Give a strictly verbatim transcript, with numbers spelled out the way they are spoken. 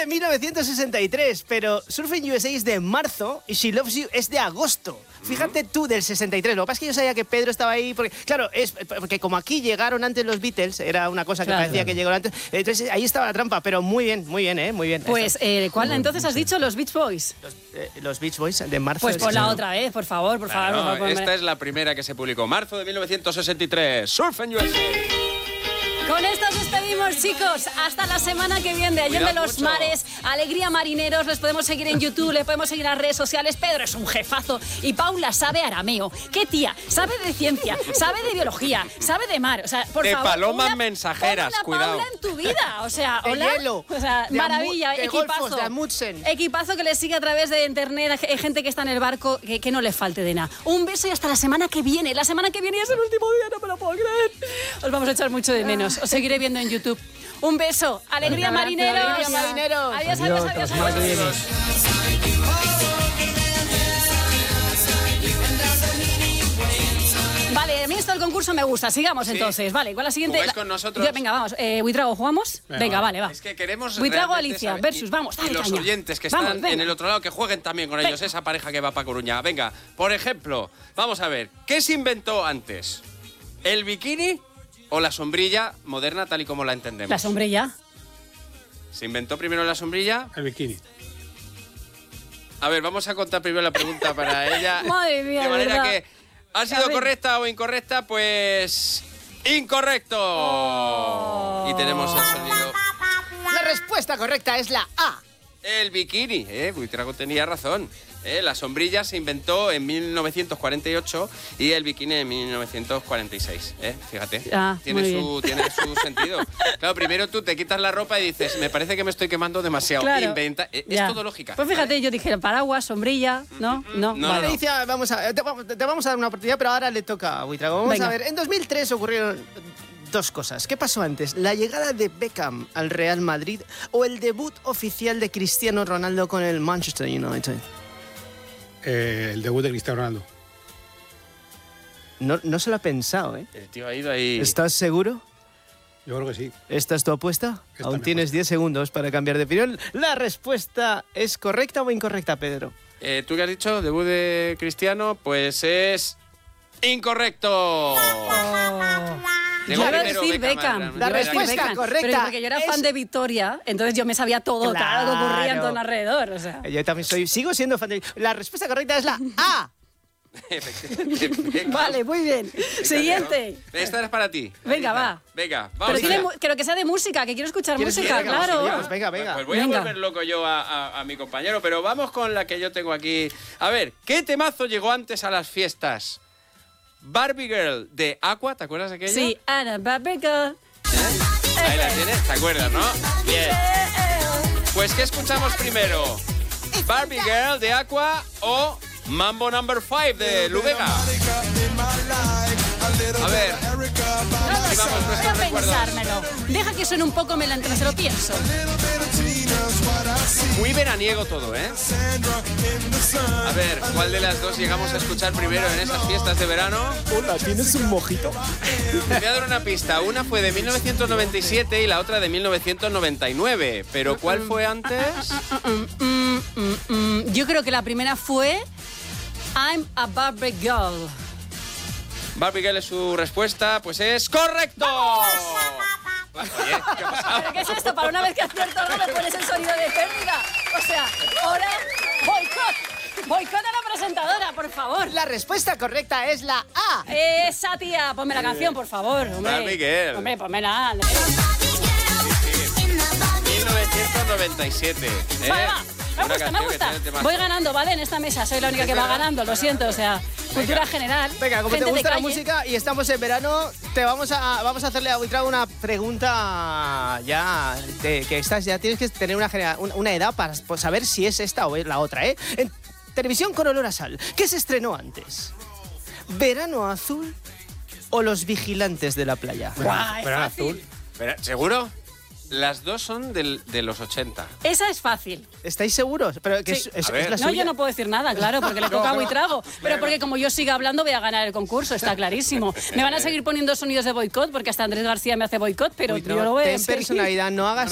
de mil novecientos sesenta y tres, pero Surfing U S A es de marzo y She Loves You es de agosto. Fíjate tú, del sesenta y tres. Lo que pasa es que yo sabía que Pedro estaba ahí, porque, claro, es porque como aquí llegaron antes los Beatles, era una cosa que Claro. parecía que llegaron antes, entonces ahí estaba la trampa, pero muy bien, muy bien, ¿eh? Muy bien. Pues, eh, ¿cuál entonces has dicho? ¿Los Beach Boys? Los, eh, los Beach Boys de marzo. Pues del ponla sesenta y tres. otra vez, por favor, por favor. Claro, por favor, esta ponme- es la primera que se publicó, marzo de mil novecientos sesenta y tres. Surfing U S A. Con esto os despedimos, chicos. Hasta la semana que viene. De Allende Cuidad los mucho. Mares, Alegría Marineros. Les podemos seguir en YouTube, les podemos seguir en las redes sociales. Pedro es un jefazo. Y Paula sabe arameo. ¿Qué tía? Sabe de ciencia, sabe de biología, sabe de mar. O sea, por De favor. palomas una- mensajeras, pon una cuidado. Paula en tu vida. O sea, De hola. hielo, O sea, de maravilla. Amu- de equipazo. golfos, de Amundsen. Equipazo que le sigue a través de internet. Hay gente que está en el barco, que, que no le falte de nada. Un beso y hasta la semana que viene. La semana que viene ya es el último día, no me lo puedo creer. Os vamos a echar mucho de menos. Os seguiré viendo en YouTube. Un beso. Alegría, Un abrazo, marineros. alegría, marineros. Adiós, adiós, adiós. hasta la semana que viene. Vale, a mí esto del concurso me gusta. Sigamos entonces. Vale, ¿cuál es la siguiente? ¿Jugáis La- con nosotros? Ya, venga, vamos. Eh, Buitrago, ¿jugamos? Venga, Venga, vale, va. Es que queremos Buitrago, realmente Alicia, saber- versus, y- vamos, Y dale los caña. oyentes que Vamos, están venga. en el otro lado, que jueguen también con ellos, Venga. esa pareja que va para Coruña. Venga, por ejemplo, vamos a ver, ¿qué se inventó antes? ¿El bikini o la sombrilla moderna tal y como la entendemos? La sombrilla. ¿Se inventó primero la sombrilla? El bikini. A ver, vamos a contar primero la pregunta para ella. Madre mía, De manera ¿verdad? que, ¿ha A sido ver. correcta o incorrecta? Pues... ¡incorrecto! Oh. Y tenemos el sonido. La respuesta correcta es la A. El bikini, ¿eh? Buitrago tenía razón. ¿eh? La sombrilla se inventó en mil novecientos cuarenta y ocho y el bikini en mil novecientos cuarenta y seis. ¿eh? Fíjate, Ah, tiene, muy su, tiene su sentido. Claro, primero tú te quitas la ropa y dices, me parece que me estoy quemando demasiado. Claro. Inventa, eh, es Ya. todo lógica. Pues fíjate, yo dije paraguas, sombrilla, ¿no? No, No, vale. no. Alicia, vamos a, te, vamos- te vamos a dar una oportunidad, pero ahora le toca a Buitrago. Vamos Venga. a ver, en dos mil tres ocurrieron dos cosas. ¿Qué pasó antes? ¿La llegada de Beckham al Real Madrid o el debut oficial de Cristiano Ronaldo con el Manchester United? Eh, el debut de Cristiano Ronaldo. No, no se lo ha pensado, ¿eh? El tío ha ido ahí. ¿Estás seguro? Yo creo que sí. ¿Esta es tu apuesta? Esta Aún me tienes apuesta. diez segundos para cambiar de opinión. ¿La respuesta es correcta o incorrecta, Pedro? Eh, ¿Tú qué has dicho? Debut de Cristiano, pues es... ¡incorrecto! Llegó Yo iba a primero decir Beckham. realmente. La Yo iba a decir respuesta Beckham, correcta Pero porque yo era es- fan de Victoria, entonces yo me sabía todo, claro, lo que ocurría en todo el Claro. alrededor. O sea. Yo también soy, sigo siendo fan de... La respuesta correcta es la A. Efectivamente. Vale, muy bien. Siguiente. Esta es para ti. Venga, Alicia. va. Venga, vamos Pero, tiene allá. mu- pero que sea de música, que quiero escuchar ¿Quieres música, que venga, claro. pues venga, venga. Pues voy Venga. a volver loco yo a, a- a mi compañero, pero vamos con la que yo tengo aquí. A ver, ¿qué temazo llegó antes a las fiestas? Barbie Girl de Aqua, ¿te acuerdas de aquella? Sí, Ana Barbie Girl. Ahí la tienes, ¿te acuerdas, no? Bien. Pues, ¿qué escuchamos primero? ¿Barbie Girl de Aqua o Mambo Number five de Lubega? A ver, No lo sé, Sigamos voy nuestros a recuerdos. pensármelo. Deja que suene un poco melantrón, se lo pienso. muy veraniego todo, ¿eh? A ver, ¿cuál de las dos llegamos a escuchar primero en esas fiestas de verano? Hola, ¿tienes un mojito? Te voy a dar una pista. Una fue de mil novecientos noventa y siete y la otra de mil novecientos noventa y nueve. ¿Pero cuál fue antes? Mm, mm, mm, mm. Yo creo que la primera fue I'm a Barbie Girl. Barbie Girl es su respuesta, pues es ¡correcto! Oye, ¿qué ha pasado? ¿Pero qué es esto? Para una vez que acierto algo me pones el sonido de pérdida. O sea, ahora boicot. Boicot a la presentadora, por favor. La respuesta correcta es la A. Esa tía, ponme la canción, por favor. Hombre. Barbie Girl. Hombre, pónmela. mil novecientos noventa y siete. ¿eh? Vale, va. Me Una gusta, me canción que gusta. tiene temazo. Voy ganando, ¿vale? En esta mesa soy la única que va ganando, lo siento. O sea, cultura general. Venga, como gente te de gusta la calle. música y estamos en verano, te vamos a vamos a hacerle a Buitrago una pregunta ya de, que estás ya tienes que tener una, genera- una, una edad para pues, saber si es esta o es la otra, ¿eh? En televisión con olor a sal, ¿qué se estrenó antes? ¿Verano azul o Los vigilantes de la playa? Guau, es Verano fácil. azul. Espera, ¿seguro? Las dos son del- de los ochenta. Esa es fácil. ¿Estáis seguros? Pero que Sí. es, es- A ver. es la No, suya. yo no puedo decir nada, claro, porque le toca a Buitrago. Pero porque como yo siga hablando voy a ganar el concurso, está clarísimo. Me van a seguir poniendo sonidos de boicot, porque hasta Andrés García me hace boicot, pero Buitrago, yo lo voy a ten seguir. personalidad, no hagas